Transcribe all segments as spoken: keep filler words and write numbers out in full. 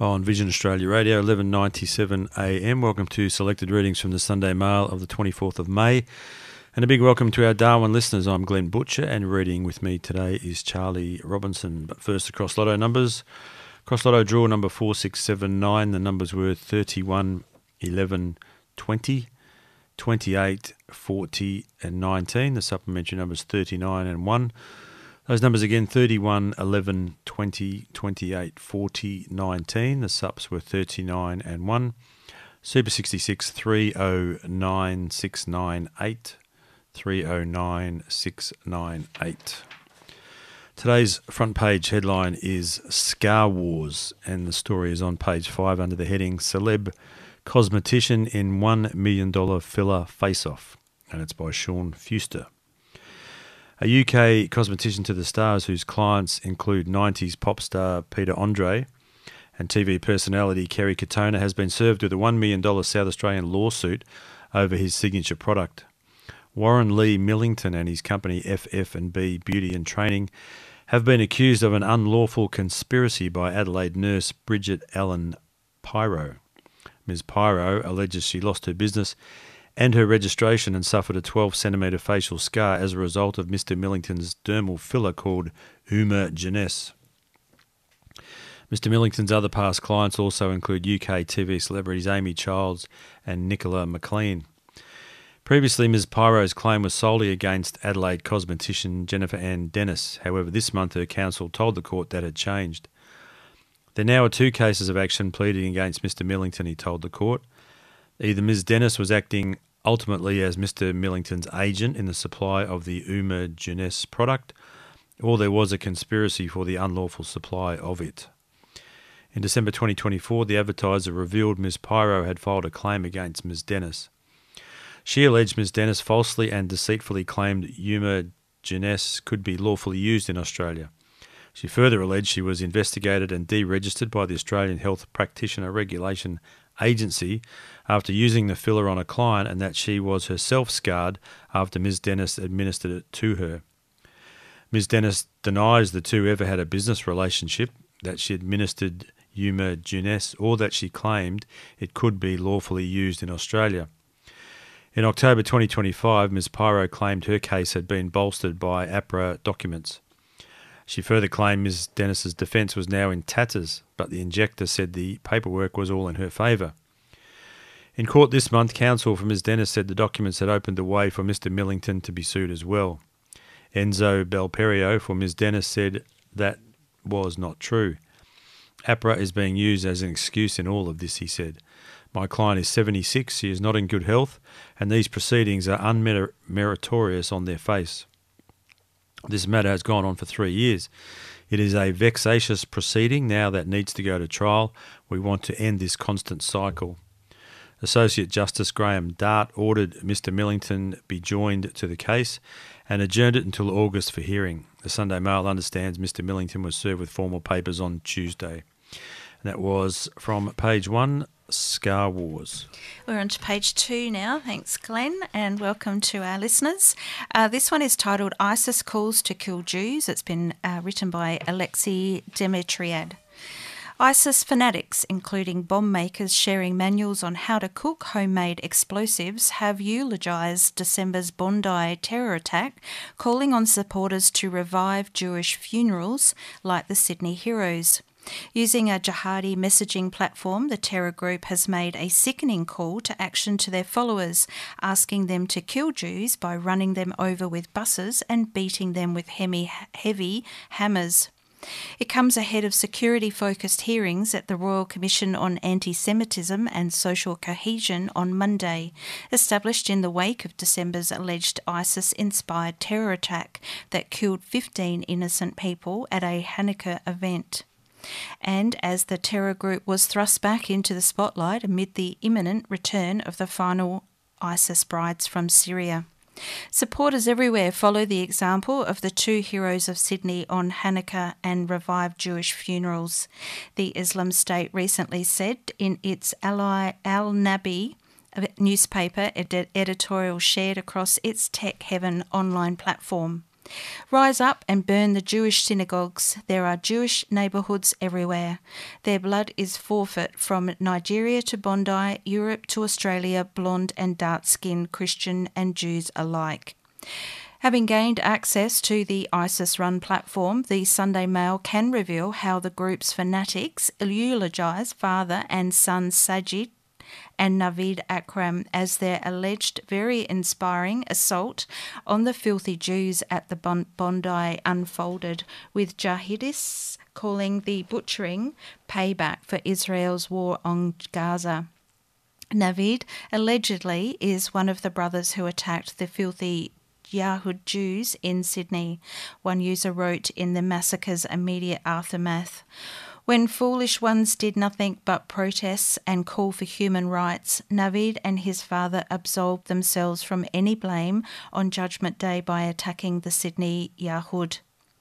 On Vision Australia Radio, eleven ninety-seven a m. Welcome to selected readings from the Sunday Mail of the twenty-fourth of May. And a big welcome to our Darwin listeners. I'm Glenn Butcher, and reading with me today is Charlie Robinson. But first, the Cross Lotto numbers. Cross Lotto draw number four six seven nine. The numbers were thirty-one, eleven, twenty, twenty-eight, forty and nineteen. The supplementary numbers thirty-nine and one. Those numbers again, thirty-one, eleven, twenty, twenty-eight, forty, nineteen. The subs were thirty-nine and one. Super sixty-six, three oh nine, six nine eight. three oh nine, six nine eight. Today's front page headline is Scar Wars, and the story is on page five under the heading Celeb Cosmetician in one million dollars Filler Face-Off, and it's by Sean Fuster. A U K cosmetician to the stars whose clients include nineties pop star Peter Andre and T V personality Kerry Katona has been served with a one million dollars South Australian lawsuit over his signature product. Warren Lee Millington and his company F F and B Beauty and Training have been accused of an unlawful conspiracy by Adelaide nurse Bridget Ellen Pyro. Miz Pyro alleges she lost her business and her registration and suffered a twelve centimetre facial scar as a result of Mister Millington's dermal filler called Uma Jeunesse. Mister Millington's other past clients also include U K T V celebrities Amy Childs and Nicola McLean. Previously, Miz Pyro's claim was solely against Adelaide cosmetician Jennifer Ann Dennis. However, this month her counsel told the court that had changed. There now are two cases of action pleading against Mister Millington, he told the court. Either Miz Dennis was acting ultimately as Mister Millington's agent in the supply of the Uma Jeunesse product, or there was a conspiracy for the unlawful supply of it. In December twenty twenty-four, the advertiser revealed Miz Pyro had filed a claim against Miz Dennis. She alleged Miz Dennis falsely and deceitfully claimed Uma Jeunesse could be lawfully used in Australia. She further alleged she was investigated and deregistered by the Australian Health Practitioner Regulation Agency after using the filler on a client, and that she was herself scarred after Miz Dennis administered it to her. Miz Dennis denies the two ever had a business relationship, that she administered Uma Jeunesse, or that she claimed it could be lawfully used in Australia. In October twenty twenty-five, Miz Pyro claimed her case had been bolstered by APRA documents. She further claimed Miz Dennis's defence was now in tatters, but the injector said the paperwork was all in her favour. In court this month, counsel for Miz Dennis said the documents had opened the way for Mister Millington to be sued as well. Enzo Belperio for Miz Dennis said that was not true. APRA is being used as an excuse in all of this, he said. My client is seventy-six, she is not in good health, and these proceedings are unmeritorious on their face. This matter has gone on for three years. It is a vexatious proceeding now that needs to go to trial. We want to end this constant cycle. Associate Justice Graham Dart ordered Mister Millington be joined to the case and adjourned it until August for hearing. The Sunday Mail understands Mister Millington was served with formal papers on Tuesday. And that was from page one, Scar Wars. We're on to page two now. Thanks, Glenn, and welcome to our listeners. Uh, this one is titled ISIS Calls to Kill Jews. It's been uh, written by Alexei Demetriad. ISIS fanatics, including bomb makers sharing manuals on how to cook homemade explosives, have eulogised December's Bondi terror attack, calling on supporters to revive Jewish funerals like the Sydney Heroes. Using a jihadi messaging platform, the terror group has made a sickening call to action to their followers, asking them to kill Jews by running them over with buses and beating them with heavy, heavy hammers. It comes ahead of security-focused hearings at the Royal Commission on Anti-Semitism and Social Cohesion on Monday, established in the wake of December's alleged ISIS-inspired terror attack that killed fifteen innocent people at a Hanukkah event. And as the terror group was thrust back into the spotlight amid the imminent return of the final ISIS brides from Syria. Supporters everywhere follow the example of the two heroes of Sydney on Hanukkah and revive Jewish funerals. The Islam State recently said in its ally Al-Nabi newspaper ed- editorial shared across its Tech Heaven online platform. Rise up and burn the Jewish synagogues. There are Jewish neighbourhoods everywhere. Their blood is forfeit from Nigeria to Bondi, Europe to Australia, blonde and dark-skinned Christian and Jews alike. Having gained access to the ISIS-run platform, the Sunday Mail can reveal how the group's fanatics eulogise father and son Sajid and Naveed Akram as their alleged very inspiring assault on the filthy Jews at the Bondi unfolded, with jihadists calling the butchering payback for Israel's war on Gaza. Naveed allegedly is one of the brothers who attacked the filthy Yahud Jews in Sydney, one user wrote in the massacre's immediate aftermath. When foolish ones did nothing but protest and call for human rights, Naveed and his father absolved themselves from any blame on Judgment Day by attacking the Sydney Yahud.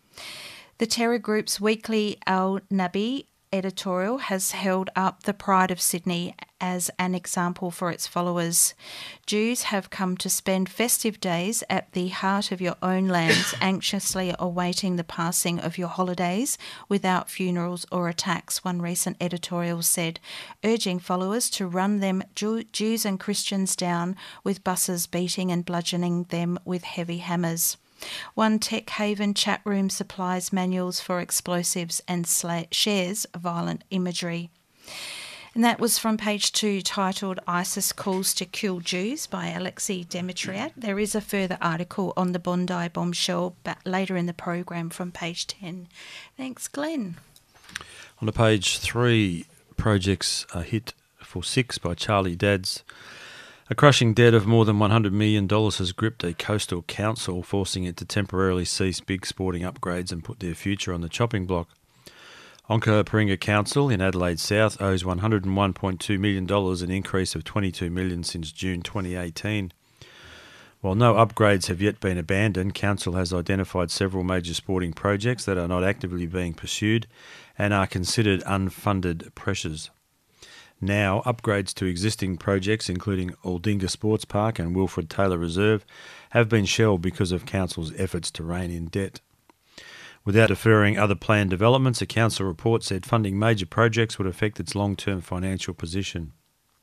The terror group's weekly Al-Nabi editorial has held up the pride of Sydney as an example for its followers. Jews have come to spend festive days at the heart of your own lands, anxiously awaiting the passing of your holidays without funerals or attacks, one recent editorial said, urging followers to run them Jew- Jews and Christians down with buses, beating and bludgeoning them with heavy hammers. One Tech Haven chat room supplies manuals for explosives and sla- shares violent imagery. And that was from page two, titled ISIS Calls to Kill Jews by Alexei Demetriad. There is a further article on the Bondi bombshell but later in the program from page ten. Thanks, Glenn. On to page three, projects a hit for six by Charlie Dadds. A crushing debt of more than one hundred million dollars has gripped a coastal council, forcing it to temporarily cease big sporting upgrades and put their future on the chopping block. Onkaparinga Council in Adelaide South owes one hundred one point two million dollars, an increase of twenty-two million dollars since June twenty eighteen. While no upgrades have yet been abandoned, Council has identified several major sporting projects that are not actively being pursued and are considered unfunded pressures. Now, upgrades to existing projects, including Aldinga Sports Park and Wilfred Taylor Reserve, have been shelved because of Council's efforts to rein in debt. Without deferring other planned developments, a Council report said funding major projects would affect its long-term financial position.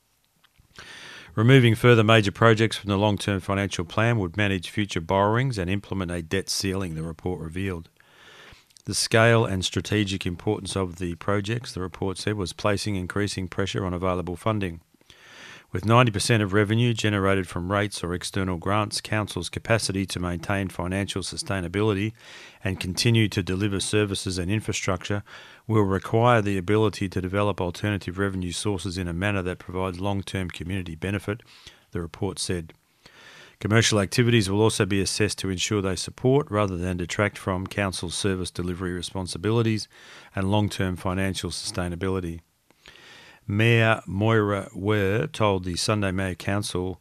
Removing further major projects from the long-term financial plan would manage future borrowings and implement a debt ceiling, the report revealed. The scale and strategic importance of the projects, the report said, was placing increasing pressure on available funding. With ninety percent of revenue generated from rates or external grants, Council's capacity to maintain financial sustainability and continue to deliver services and infrastructure will require the ability to develop alternative revenue sources in a manner that provides long-term community benefit, the report said. Commercial activities will also be assessed to ensure they support rather than detract from Council's service delivery responsibilities and long-term financial sustainability. Mayor Moira Ware told the Sunday Mayor Council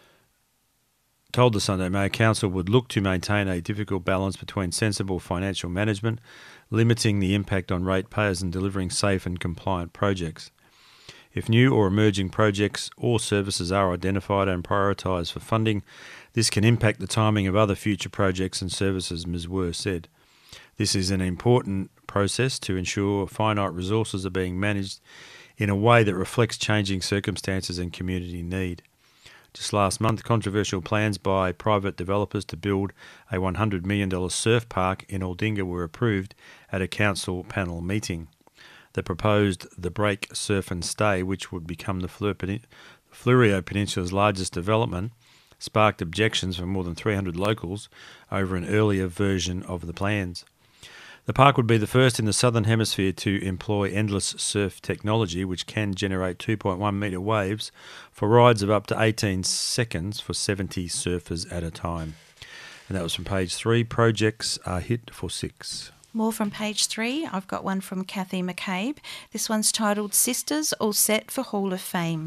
told the Sunday Mayor Council would look to maintain a difficult balance between sensible financial management, limiting the impact on ratepayers and delivering safe and compliant projects. If new or emerging projects or services are identified and prioritised for funding, this can impact the timing of other future projects and services, Miz Ware said. This is an important process to ensure finite resources are being managed in a way that reflects changing circumstances and community need. Just last month, controversial plans by private developers to build a one hundred million dollars surf park in Aldinga were approved at a council panel meeting. The proposed The Break Surf and Stay, which would become the Fleurieu Peninsula's largest development, sparked objections from more than three hundred locals over an earlier version of the plans. The park would be the first in the Southern Hemisphere to employ endless surf technology, which can generate two point one metre waves for rides of up to eighteen seconds for seventy surfers at a time. And that was from page three. Projects are hit for six. More from page three. I've got one from Kathy McCabe. This one's titled Sisters All Set for Hall of Fame.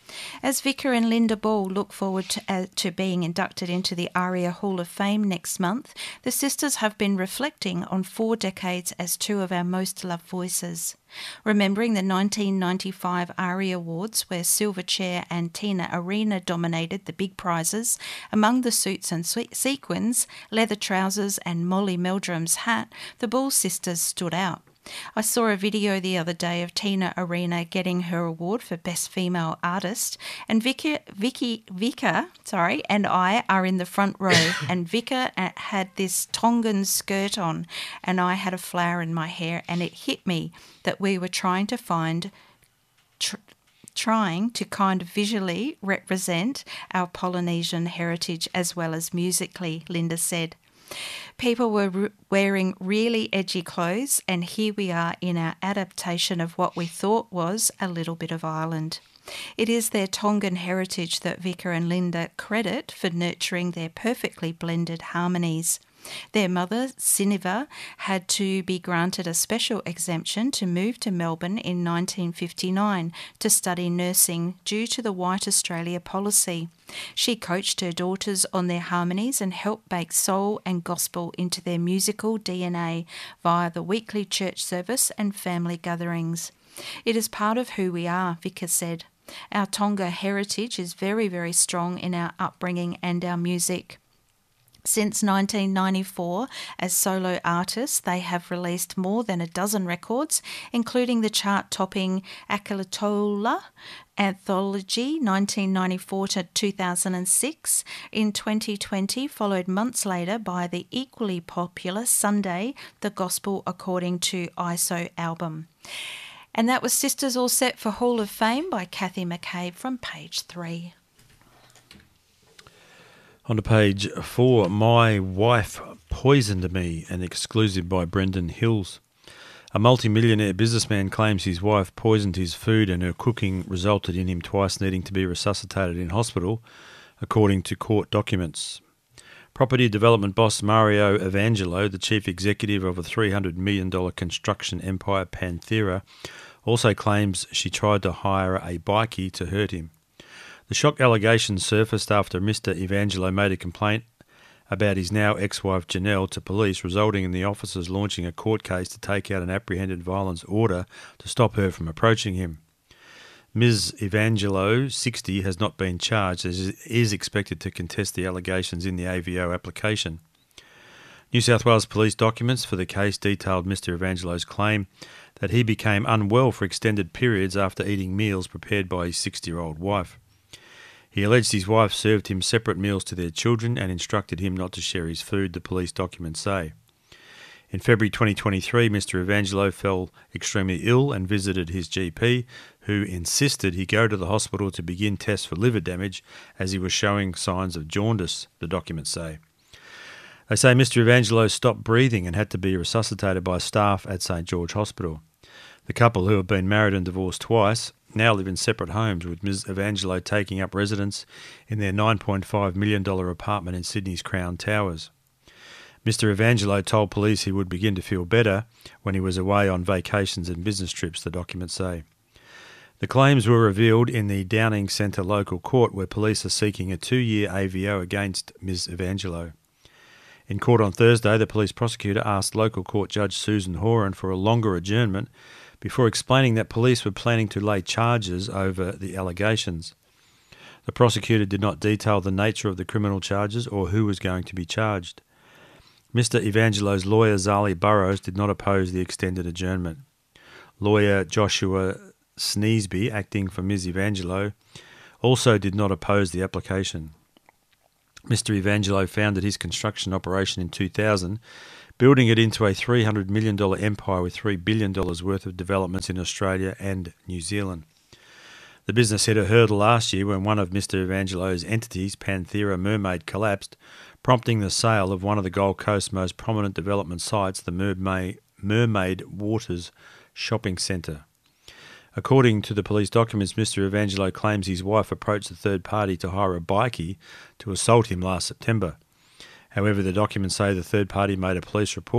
As Vicar and Linda Ball look forward to, uh, to being inducted into the ARIA Hall of Fame next month, the sisters have been reflecting on four decades as two of our most loved voices. Remembering the nineteen ninety-five ARIA Awards, where Silverchair and Tina Arena dominated the big prizes, among the suits and sequins, leather trousers and Molly Meldrum's hat, the Ball sisters stood out. I saw a video the other day of Tina Arena getting her award for Best Female Artist, and Vicky, Vicky, Vika, sorry, and I are in the front row, and Vika had this Tongan skirt on, and I had a flower in my hair, and it hit me that we were trying to find, tr- trying to kind of visually represent our Polynesian heritage as well as musically, Linda said. People were re- wearing really edgy clothes, and here we are in our adaptation of what we thought was a little bit of Ireland. It is their Tongan heritage that Vicar and Linda credit for nurturing their perfectly blended harmonies. Their mother, Siniva, had to be granted a special exemption to move to Melbourne in nineteen fifty-nine to study nursing due to the White Australia policy. She coached her daughters on their harmonies and helped bake soul and gospel into their musical D N A via the weekly church service and family gatherings. It is part of who we are, Vicar said. Our Tonga heritage is very, very strong in our upbringing and our music. Since nineteen ninety-four, as solo artists, they have released more than a dozen records, including the chart-topping Akalatola anthology nineteen ninety-four to two thousand six. In twenty twenty, followed months later by the equally popular Sunday, The Gospel According to I S O album. And that was Sisters All Set for Hall of Fame by Kathy McCabe from page three. On to page four, My Wife Poisoned Me, an exclusive by Brendan Hills. A multimillionaire businessman claims his wife poisoned his food and her cooking resulted in him twice needing to be resuscitated in hospital, according to court documents. Property development boss Mario Evangelo, the chief executive of a three hundred million dollars construction empire Panthera, also claims she tried to hire a bikie to hurt him. The shock allegations surfaced after Mister Evangelo made a complaint about his now ex-wife Janelle to police, resulting in the officers launching a court case to take out an apprehended violence order to stop her from approaching him. Miz Evangelo, sixty, has not been charged as is expected to contest the allegations in the A V O application. New South Wales police documents for the case detailed Mister Evangelo's claim that he became unwell for extended periods after eating meals prepared by his sixty-year-old wife. He alleged his wife served him separate meals to their children and instructed him not to share his food, the police documents say. In February twenty twenty-three, Mister Evangelo fell extremely ill and visited his G P, who insisted he go to the hospital to begin tests for liver damage as he was showing signs of jaundice, the documents say. They say Mister Evangelo stopped breathing and had to be resuscitated by staff at St George Hospital. The couple, who have been married and divorced twice, now live in separate homes, with Miz Evangelo taking up residence in their nine point five million dollars apartment in Sydney's Crown Towers. Mister Evangelo told police he would begin to feel better when he was away on vacations and business trips, the documents say. The claims were revealed in the Downing Centre local court, where police are seeking a two-year A V O against Miz Evangelo. In court on Thursday, the police prosecutor asked local court judge Susan Horan for a longer adjournment before explaining that police were planning to lay charges over the allegations. The prosecutor did not detail the nature of the criminal charges or who was going to be charged. Mister Evangelo's lawyer, Zali Burrows, did not oppose the extended adjournment. Lawyer Joshua Sneesby, acting for Miz Evangelo, also did not oppose the application. Mister Evangelo founded his construction operation in two thousand, building it into a three hundred million dollars empire with three billion dollars worth of developments in Australia and New Zealand. The business hit a hurdle last year when one of Mister Evangelo's entities, Panthera Mermaid, collapsed, prompting the sale of one of the Gold Coast's most prominent development sites, the Mermaid, Mermaid Waters Shopping Centre. According to the police documents, Mister Evangelo claims his wife approached a third party to hire a bikie to assault him last September. However, the documents say the third party made a police report